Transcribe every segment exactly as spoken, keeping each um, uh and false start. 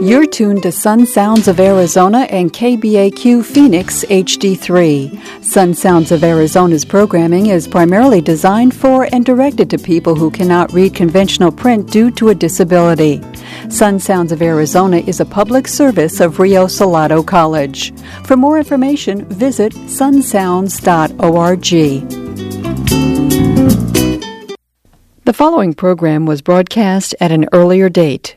You're tuned to Sun Sounds of Arizona and K B A Q Phoenix H D three. Sun Sounds of Arizona's programming is primarily designed for and directed to people who cannot read conventional print due to a disability. Sun Sounds of Arizona is a public service of Rio Salado College. For more information, visit sun sounds dot org. The following program was broadcast at an earlier date.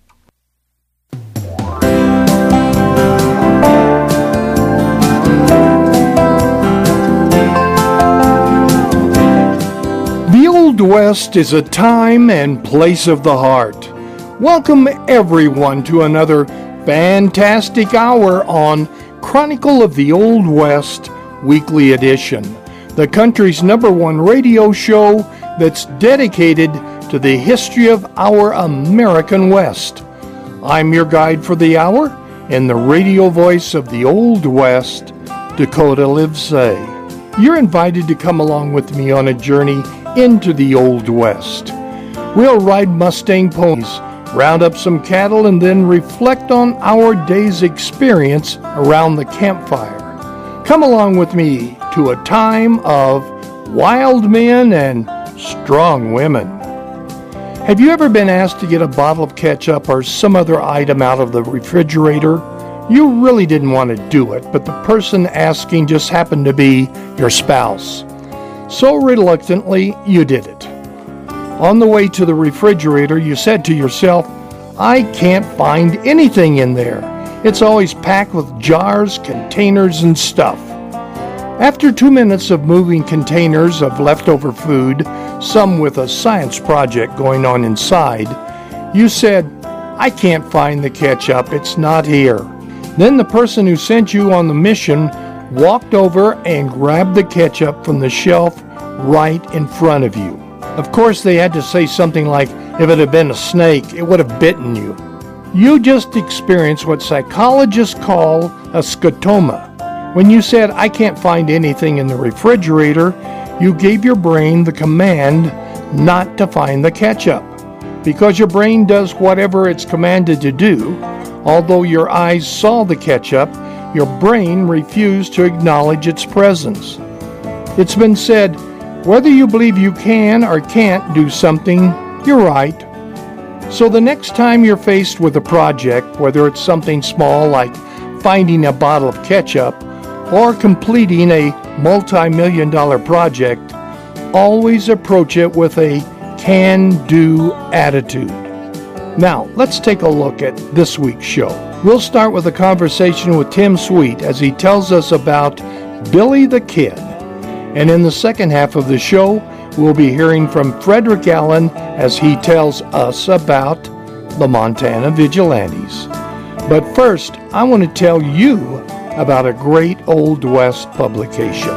The Old West is a time and place of the heart. Welcome everyone to another fantastic hour on Chronicle of the Old West Weekly Edition, the country's number one radio show that's dedicated to the history of our American West. I'm your guide for the hour and the radio voice of the Old West, Dakota Livesay. You're invited to come along with me on a journey into the Old West. We'll ride Mustang ponies, round up some cattle, and then reflect on our day's experience around the campfire. Come along with me to a time of wild men and strong women. Have you ever been asked to get a bottle of ketchup or some other item out of the refrigerator? You really didn't want to do it, but the person asking just happened to be your spouse. So reluctantly, you did it. On the way to the refrigerator, you said to yourself, I can't find anything in there. It's always packed with jars, containers, and stuff. After two minutes of moving containers of leftover food, some with a science project going on inside, you said, I can't find the ketchup, it's not here. Then the person who sent you on the mission walked over and grabbed the ketchup from the shelf right in front of you. Of course, they had to say something like, if it had been a snake, it would have bitten you. You just experienced what psychologists call a scotoma. When you said, I can't find anything in the refrigerator, you gave your brain the command not to find the ketchup. Because your brain does whatever it's commanded to do, although your eyes saw the ketchup, your brain refused to acknowledge its presence. It's been said, whether you believe you can or can't do something, you're right. So the next time you're faced with a project, whether it's something small like finding a bottle of ketchup or completing a multi-million dollar project, always approach it with a can-do attitude. Now, let's take a look at this week's show. We'll start with a conversation with Tim Sweet as he tells us about Billy the Kid. And in the second half of the show, we'll be hearing from Frederick Allen as he tells us about the Montana Vigilantes. But first, I want to tell you about a great Old West publication.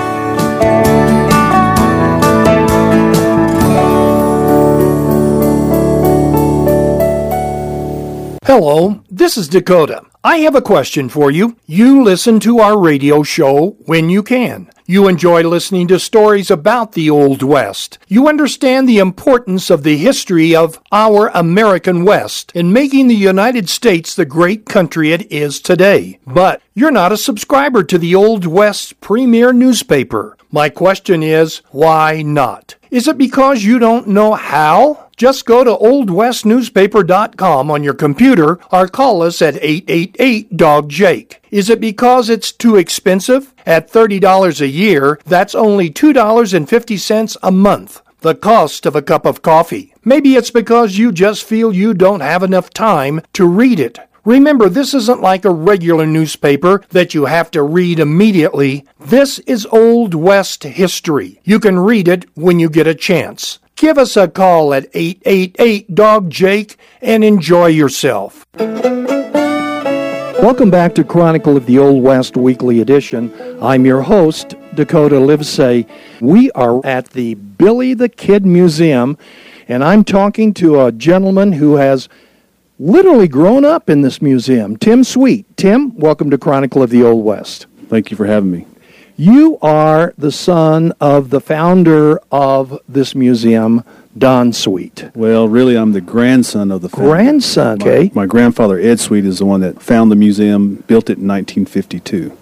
Hello, this is Dakota. I have a question for you. You listen to our radio show when you can. You enjoy listening to stories about the Old West. You understand the importance of the history of our American West in making the United States the great country it is today. But you're not a subscriber to the Old West's premier newspaper. My question is, why not? Is it because you don't know how? Just go to old west newspaper dot com on your computer or call us at eight eight eight, D O G, Jake. Is it because it's too expensive? At thirty dollars a year, that's only two dollars and fifty cents a month, the cost of a cup of coffee. Maybe it's because you just feel you don't have enough time to read it. Remember, this isn't like a regular newspaper that you have to read immediately. This is Old West history. You can read it when you get a chance. Give us a call at eight eight eight, D O G, Jake and enjoy yourself. Welcome back to Chronicle of the Old West Weekly Edition. I'm your host, Dakota Livesay. We are at the Billy the Kid Museum, and I'm talking to a gentleman who has literally grown up in this museum, Tim Sweet. Tim, welcome to Chronicle of the Old West. Thank you for having me. You are the son of the founder of this museum, Don Sweet? Well, really, I'm the grandson of the family. Grandson, okay. My, my grandfather, Ed Sweet, is the one that found the museum, built it in nineteen fifty-two.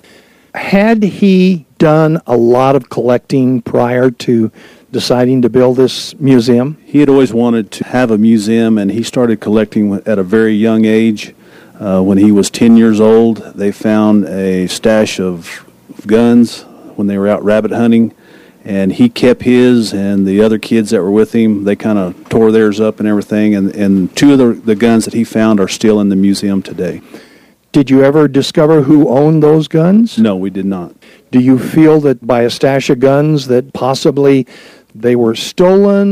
Had he done a lot of collecting prior to deciding to build this museum? He had always wanted to have a museum, and he started collecting at a very young age. Uh, when he was ten years old, they found a stash of guns when they were out rabbit hunting, and he kept his, and the other kids that were with him, they kind of tore theirs up and everything, and, and two of the, the guns that he found are still in the museum today. Did you ever discover who owned those guns? No, we did not. Do you feel that by a stash of guns that possibly they were stolen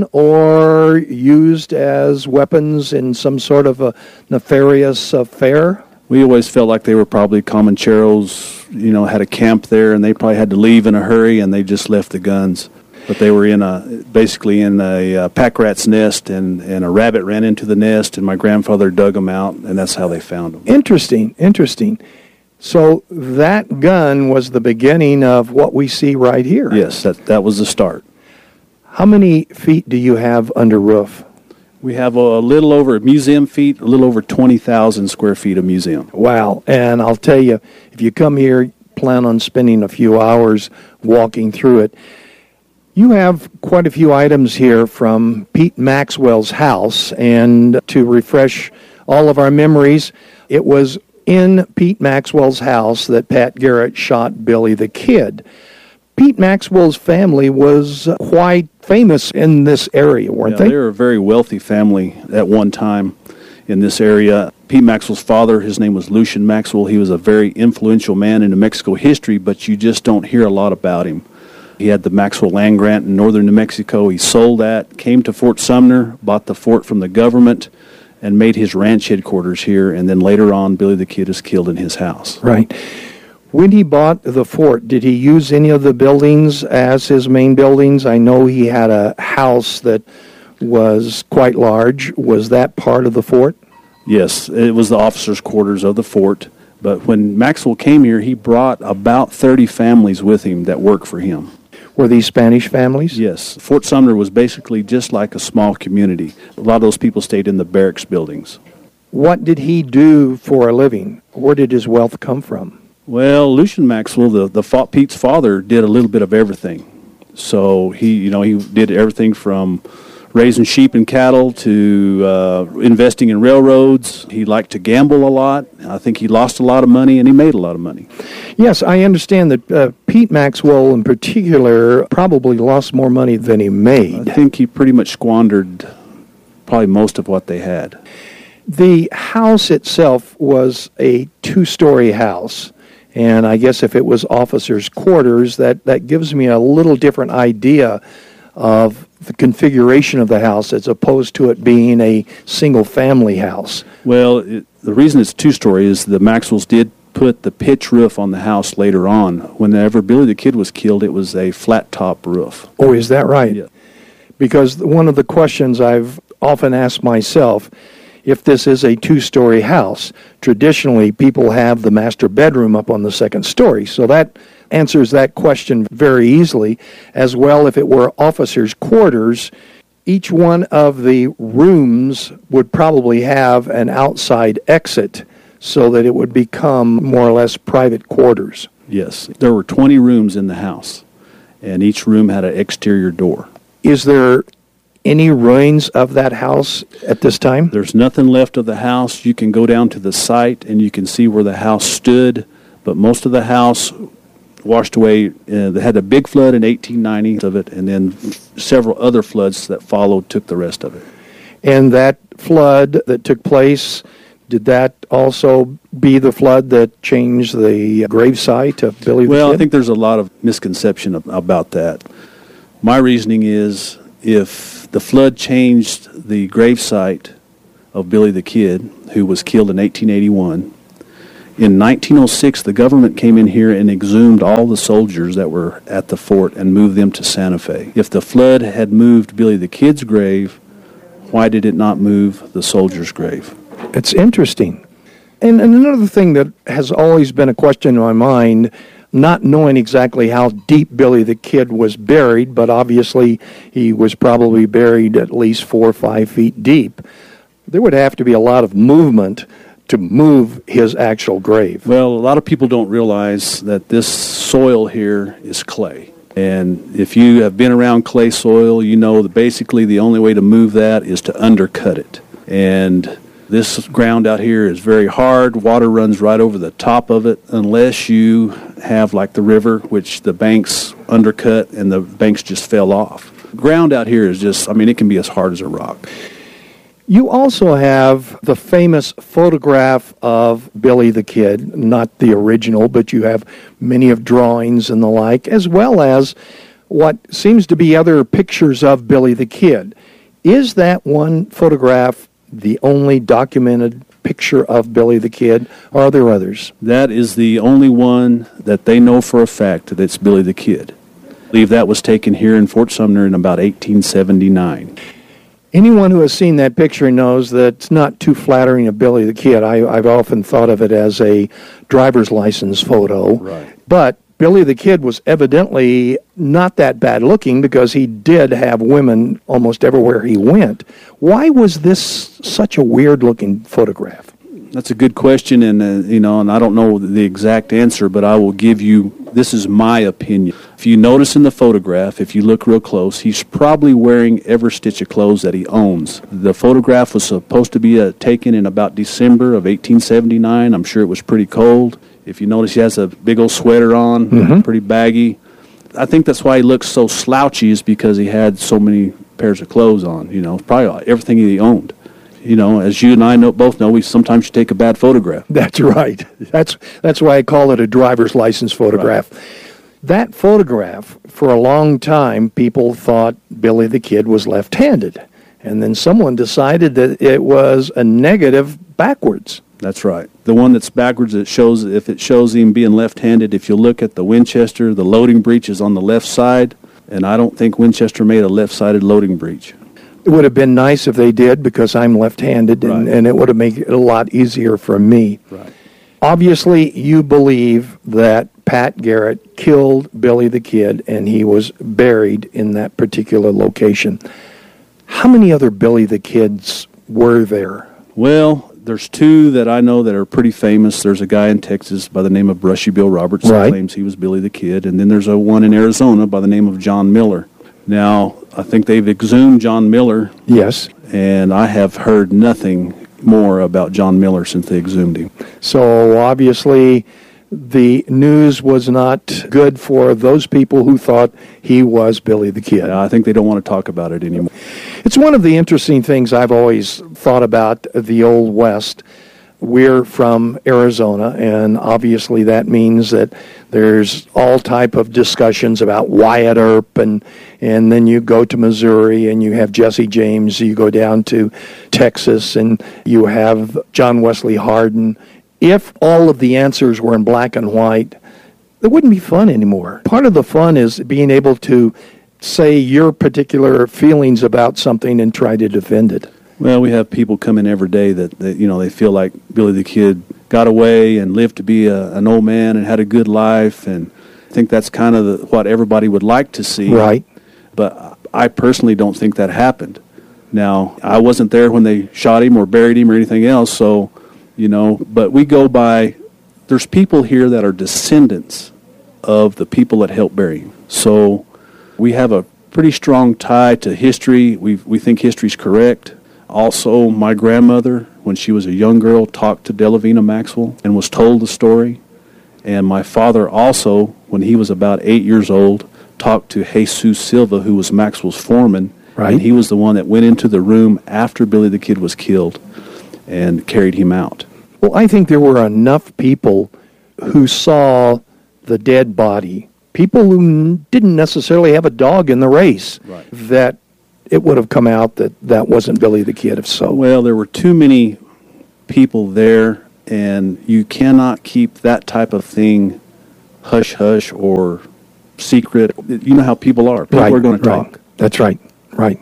or used as weapons in some sort of a nefarious affair? We always felt like they were probably Comancheros, you know, had a camp there, and they probably had to leave in a hurry, and they just left the guns. But they were in a basically in a uh, pack rat's nest, and, and a rabbit ran into the nest, and my grandfather dug them out, and that's how they found them. Interesting, interesting. So that gun was the beginning of what we see right here. Yes, that that was the start. How many feet do you have under roof? We have a little over museum feet, a little over twenty thousand square feet of museum. Wow. And I'll tell you, if you come here, plan on spending a few hours walking through it. You have quite a few items here from Pete Maxwell's house, and to refresh all of our memories, it was in Pete Maxwell's house that Pat Garrett shot Billy the Kid. Pete Maxwell's family was quite famous in this area, weren't yeah, they? They were a very wealthy family at one time in this area. Pete Maxwell's father, his name was Lucian Maxwell. He was a very influential man in New Mexico history, but you just don't hear a lot about him. He had the Maxwell land grant in northern New Mexico. He sold that, came to Fort Sumner, bought the fort from the government, and made his ranch headquarters here. And then later on, Billy the Kid is killed in his house. Right. When he bought the fort, did he use any of the buildings as his main buildings? I know he had a house that was quite large. Was that part of the fort? Yes, it was the officers' quarters of the fort. But when Maxwell came here, he brought about thirty families with him that worked for him. Were these Spanish families? Yes. Fort Sumner was basically just like a small community. A lot of those people stayed in the barracks buildings. What did he do for a living? Where did his wealth come from? Well, Lucian Maxwell, the, the Pete's father, did a little bit of everything. So he, you know, he did everything from raising sheep and cattle to uh, investing in railroads. He liked to gamble a lot. I think he lost a lot of money, and he made a lot of money. Yes, I understand that uh, Pete Maxwell in particular probably lost more money than he made. I think he pretty much squandered probably most of what they had. The house itself was a two-story house. And I guess if it was officers' quarters, that, that gives me a little different idea of the configuration of the house as opposed to it being a single-family house. Well, it, the reason it's two-story is the Maxwells did put the pitch roof on the house later on. Whenever Billy the Kid was killed, it was a flat-top roof. Oh, is that right? Yeah. Because one of the questions I've often asked myself, if this is a two-story house, traditionally people have the master bedroom up on the second story. So that answers that question very easily. As well, if it were officers' quarters, each one of the rooms would probably have an outside exit so that it would become more or less private quarters. Yes. There were twenty rooms in the house, and each room had an exterior door. Is there any ruins of that house at this time? There's nothing left of the house. You can go down to the site and you can see where the house stood, but most of the house washed away. Uh, they had a big flood in eighteen ninety of it, and then several other floods that followed took the rest of it. And that flood that took place, did that also be the flood that changed the gravesite of Billy the Kid? Well, I think there's a lot of misconception of, about that. My reasoning is if the flood changed the gravesite of Billy the Kid, who was killed in eighteen eighty-one, in nineteen oh six the government came in here and exhumed all the soldiers that were at the fort and moved them to Santa Fe. If the flood had moved Billy the Kid's grave, why did it not move the soldier's grave? It's interesting. And, and another thing that has always been a question in my mind, not knowing exactly how deep Billy the Kid was buried, but obviously he was probably buried at least four or five feet deep. There would have to be a lot of movement to move his actual grave. Well, a lot of people don't realize that this soil here is clay. And if you have been around clay soil, you know that basically the only way to move that is to undercut it. And this ground out here is very hard. Water runs right over the top of it unless you have like the river, which the banks undercut and the banks just fell off. Ground out here is just, I mean, it can be as hard as a rock. You also have the famous photograph of Billy the Kid, not the original, but you have many of drawings and the like, as well as what seems to be other pictures of Billy the Kid. Is that one photograph the only documented picture of Billy the Kid, or are there others? That is the only one that they know for a fact that it's Billy the Kid. I believe that was taken here in Fort Sumner in about eighteen seventy-nine. Anyone who has seen that picture knows that it's not too flattering of Billy the Kid. I, I've often thought of it as a driver's license photo. Right. But Billy the Kid was evidently not that bad looking because he did have women almost everywhere he went. Why was this such a weird looking photograph? That's a good question, and uh, you know, and I don't know the exact answer, but I will give you, this is my opinion. If you notice in the photograph, if you look real close, he's probably wearing every stitch of clothes that he owns. The photograph was supposed to be uh, taken in about December of eighteen seventy-nine. I'm sure it was pretty cold. If you notice, he has a big old sweater on, mm-hmm. pretty baggy. I think that's why he looks so slouchy, is because he had so many pairs of clothes on, you know, probably everything he owned. You know, as you and I know, both know, we sometimes should take a bad photograph. That's right. That's that's why I call it a driver's license photograph. Right. That photograph, for a long time, people thought Billy the Kid was left-handed. And then someone decided that it was a negative backwards. That's right. The one that's backwards, it shows, if it shows him being left-handed, if you look at the Winchester, the loading breech is on the left side, and I don't think Winchester made a left-sided loading breech. It would have been nice if they did, because I'm left-handed, and, right. and it would have made it a lot easier for me. Right. Obviously, you believe that Pat Garrett killed Billy the Kid, and he was buried in that particular location. How many other Billy the Kids were there? Well, there's two that I know that are pretty famous. There's a guy in Texas by the name of Brushy Bill Roberts right. who claims he was Billy the Kid, and then there's a one in Arizona by the name of John Miller. Now, I think they've exhumed John Miller. Yes. And I have heard nothing more about John Miller since they exhumed him. So, obviously, the news was not good for those people who thought he was Billy the Kid. Yeah, I think they don't want to talk about it anymore. It's one of the interesting things I've always thought about the Old West. We're from Arizona, and obviously that means that there's all type of discussions about Wyatt Earp, and and then you go to Missouri, and you have Jesse James. You go down to Texas, and you have John Wesley Hardin. If all of the answers were in black and white, it wouldn't be fun anymore. Part of the fun is being able to say your particular feelings about something and try to defend it. Well, we have people come in every day that, that, you know, they feel like Billy the Kid got away and lived to be a, an old man and had a good life, and I think that's kind of the, what everybody would like to see. Right. But I personally don't think that happened. Now, I wasn't there when they shot him or buried him or anything else, so, you know, but we go by, there's people here that are descendants of the people that helped bury him. So we have a pretty strong tie to history. We we think history's correct. Also, my grandmother, when she was a young girl, talked to Delavina Maxwell and was told the story. And my father also, when he was about eight years old, talked to Jesus Silva, who was Maxwell's foreman. Right. And he was the one that went into the room after Billy the Kid was killed and carried him out. Well, I think there were enough people who saw the dead body, people who didn't necessarily have a dog in the race, right. that it would have come out that that wasn't Billy the Kid, if so. Well, there were too many people there, and you cannot keep that type of thing hush-hush or secret. You know how people are. People right, are going to talk. Right. That's right, right.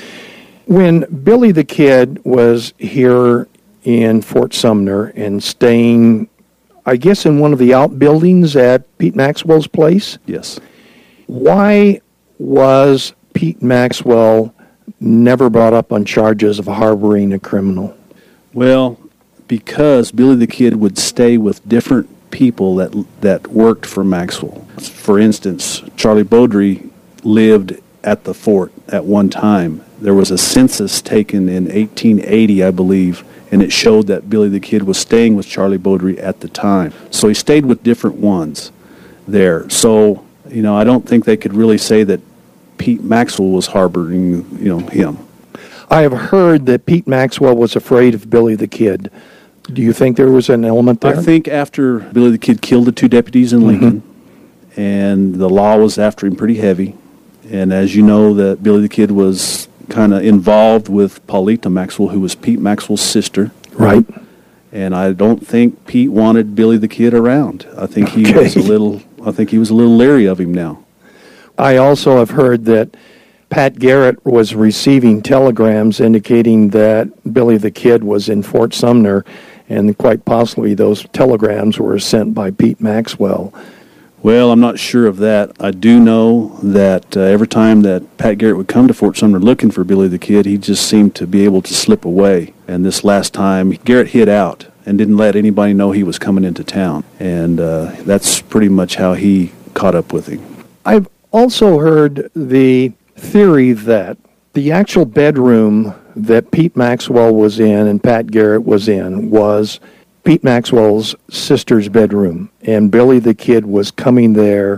When Billy the Kid was here in Fort Sumner and staying I guess, in one of the outbuildings at Pete Maxwell's place. Yes. Why was Pete Maxwell never brought up on charges of harboring a criminal? Well, because Billy the Kid would stay with different people that that worked for Maxwell. For instance, Charlie Beaudry lived at the fort at one time. There was a census taken in eighteen eighty, I believe, and it showed that Billy the Kid was staying with Charlie Beaudry at the time. So he stayed with different ones there. So, you know, I don't think they could really say that Pete Maxwell was harboring, you know, him. I have heard that Pete Maxwell was afraid of Billy the Kid. Do you think there was an element there? I think after Billy the Kid killed the two deputies in Lincoln, mm-hmm. and the law was after him pretty heavy, and as you know, that Billy the Kid was kind of involved with Paulita Maxwell, who was Pete Maxwell's sister. Right. And I don't think Pete wanted Billy the Kid around. I think he okay. was a little. I think he was a little leery of him now. I also have heard that Pat Garrett was receiving telegrams indicating that Billy the Kid was in Fort Sumner, and quite possibly those telegrams were sent by Pete Maxwell. Well, I'm not sure of that. I do know that uh, every time that Pat Garrett would come to Fort Sumner looking for Billy the Kid, he just seemed to be able to slip away. And this last time, Garrett hid out and didn't let anybody know he was coming into town. And uh, that's pretty much how he caught up with him. I've also heard the theory that the actual bedroom that Pete Maxwell was in and Pat Garrett was in was Pete Maxwell's sister's bedroom, and Billy the Kid was coming there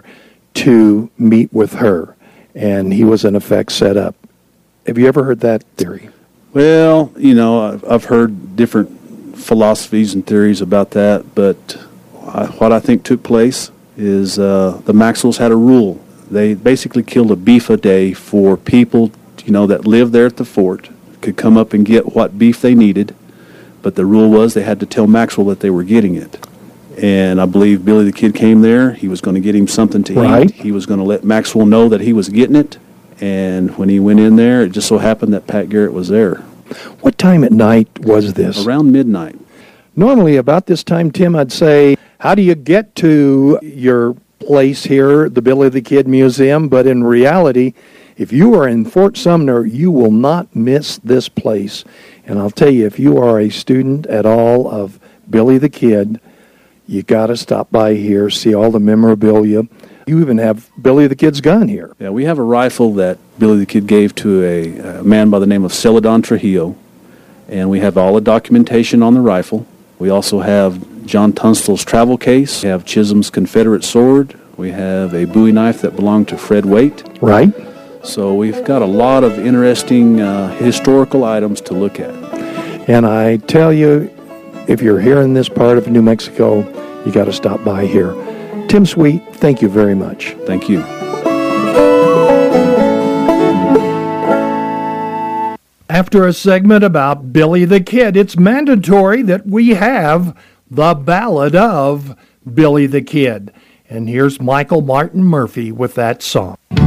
to meet with her, and he was in effect set up. Have you ever heard that theory? Well, you know, I've, I've heard different philosophies and theories about that, but I, what I think took place is uh, the Maxwells had a rule. They basically killed a beef a day for people, you know, that lived there at the fort, could come up and get what beef they needed. But the rule was they had to tell Maxwell that they were getting it. And I believe Billy the Kid came there. He was going to get him something to right. eat. He was going to let Maxwell know that he was getting it. And when he went in there, it just so happened that Pat Garrett was there. What time at night was this? Around midnight. Normally about this time, Tim, I'd say, how do you get to your place here, the Billy the Kid Museum? But in reality, if you are in Fort Sumner, you will not miss this place. And I'll tell you, if you are a student at all of Billy the Kid, you got to stop by here, see all the memorabilia. You even have Billy the Kid's gun here. Yeah, we have a rifle that Billy the Kid gave to a, a man by the name of Celadon Trujillo, and we have all the documentation on the rifle. We also have John Tunstall's travel case. We have Chisholm's Confederate sword. We have a Bowie knife that belonged to Fred Waite. Right. So we've got a lot of interesting uh, historical items to look at. And I tell you, if you're here in this part of New Mexico, you got to stop by here. Tim Sweet, thank you very much. Thank you. After a segment about Billy the Kid, it's mandatory that we have the Ballad of Billy the Kid. And here's Michael Martin Murphey with that song.